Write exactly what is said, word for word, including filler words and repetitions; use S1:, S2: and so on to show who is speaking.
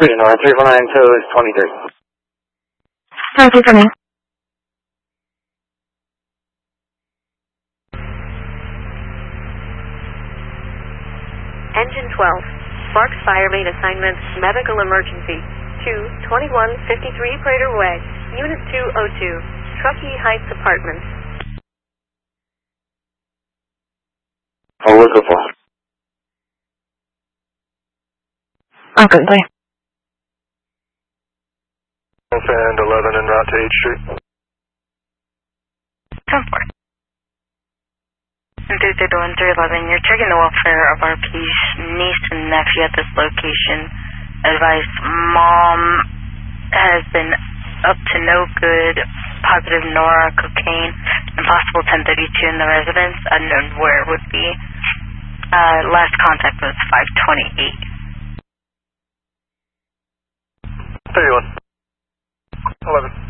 S1: North three four nine two is twenty-three.
S2: Thank you for me.
S3: Engine twelve, Sparks Fire Main Assignment, Medical Emergency, two twenty-one fifty-three Prater Way, Unit two oh two, Truckee Heights Apartments.
S1: Elizabeth.
S2: Okay, bye.
S4: And eleven en route to H Street.
S5: Come for it. three thirty one three eleven, you're checking the welfare of our P's niece and nephew at this location. Advice, mom has been up to no good, positive Nora, cocaine, and possible ten thirty-two in the residence, unknown where it would be. Uh, last contact was five twenty-eight.
S4: thirty-one. eleven.